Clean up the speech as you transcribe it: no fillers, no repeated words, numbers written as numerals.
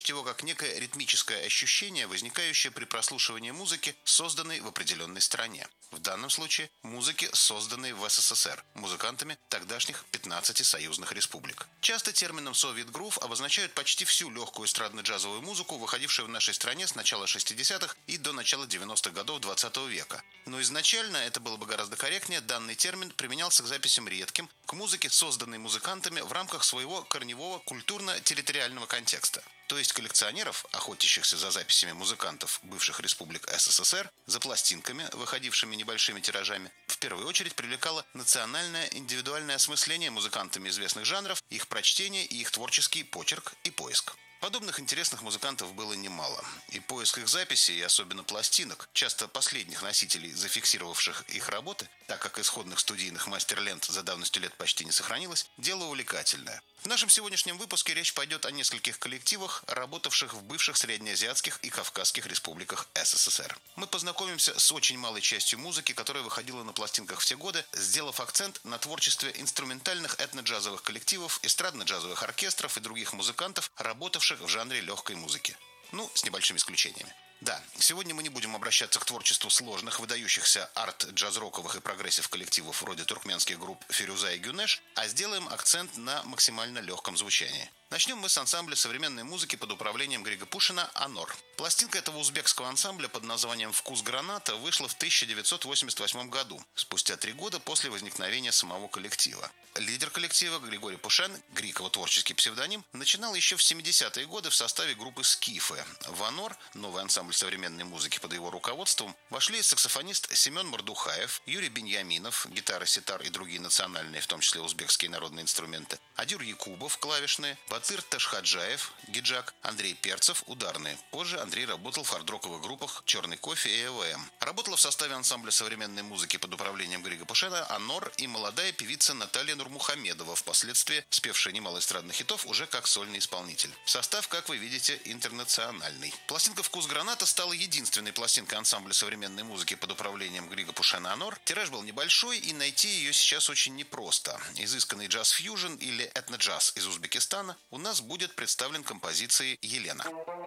его как некое ритмическое ощущение, возникающее при прослушивании музыки, созданной в определенной стране. В данном случае музыки, созданной в СССР музыкантами тогдашних 15 союзных республик. Часто термином «Soviet Groove» обозначают почти всю легкую эстрадно-джазовую музыку, выходившую в нашей стране с начала 60-х и до начала 90-х годов 20 века. Но изначально, это было бы гораздо корректнее, данный термин применялся к записям редким, к музыке, созданной музыкантами в рамках своего корневого культурно-территориального контекста. То есть коллекционеров, охотящихся за записями музыкантов бывших республик СССР, за пластинками, выходившими небольшими тиражами, в первую очередь привлекало национальное индивидуальное осмысление музыкантами известных жанров, их прочтение и их творческий почерк и поиск. Подобных интересных музыкантов было немало, и поиск их записей, и особенно пластинок, часто последних носителей, зафиксировавших их работы, так как исходных студийных мастер-лент за давностью лет почти не сохранилось, дело увлекательное. В нашем сегодняшнем выпуске речь пойдет о нескольких коллективах, работавших в бывших среднеазиатских и кавказских республиках СССР. Мы познакомимся с очень малой частью музыки, которая выходила на пластинках в те годы, сделав акцент на творчестве инструментальных этно-джазовых коллективов, эстрадно-джазовых оркестров и других музыкантов, работавших в жанре легкой музыки. С небольшими исключениями. Да, сегодня мы не будем обращаться к творчеству сложных, выдающихся арт-джаз-роковых и прогрессив коллективов вроде туркменских групп «Фирюза» и «Гюнеш», а сделаем акцент на максимально легком звучании. Начнем мы с ансамбля современной музыки под управлением Грига Пушина «Анор». Пластинка этого узбекского ансамбля под названием «Вкус граната» вышла в 1988 году, спустя 3 года после возникновения самого коллектива. Лидер коллектива Григорий Пушен, Грик его творческий псевдоним, начинал еще в 70-е годы в составе группы «Скифы». В «Анор», новый ансамбль современной музыки под его руководством, вошли саксофонист Семен Мордухаев, Юрий Беньяминов, гитара, ситар и другие национальные, в том числе узбекские народные инструменты, Адюр Якубов, клавишные, Батыр Ташхаджаев, гиджак, Андрей Перцев, ударные. Позже Андрей работал в хард-роковых группах «Черный кофе» и ЭВМ. Работала в составе ансамбля современной музыки под управлением Грига Пушена «Анор» и молодая певица Наталья Нурмухамедова, впоследствии спевшая немало эстрадных хитов уже как сольный исполнитель. Состав, как вы видите, интернациональный. Пластинка «Вкус граната» стала единственной пластинкой ансамбля современной музыки под управлением Грига Пушена «Анор». Тираж был небольшой, и найти ее сейчас очень непросто. Изысканный джаз-фьюжн или этно-джаз из Узбекистана у нас будет представлен композицией «Елена».